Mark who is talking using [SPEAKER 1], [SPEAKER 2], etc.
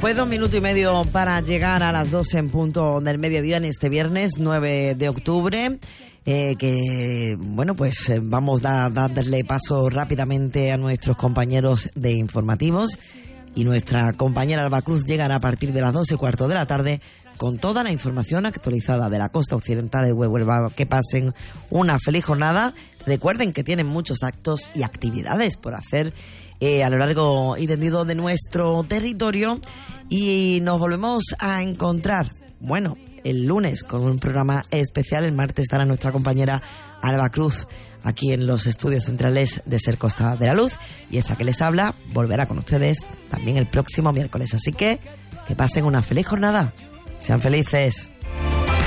[SPEAKER 1] Pues 2 minutos y medio para llegar a las 12 en punto del mediodía en este viernes 9 de octubre. Pues vamos a darle paso rápidamente a nuestros compañeros de informativos. Y nuestra compañera Alba Cruz llegará a partir de las 12:15 de la tarde con toda la información actualizada de la costa occidental de Huelva. Que pasen una feliz jornada. Recuerden que tienen muchos actos y actividades por hacer a lo largo y tendido de nuestro territorio. Y nos volvemos a encontrar, el lunes con un programa especial. El martes estará nuestra compañera Alba Cruz aquí en los estudios centrales de Ser Costa de la Luz. Y esta que les habla volverá con ustedes también el próximo miércoles. Así que pasen una feliz jornada. Sean felices.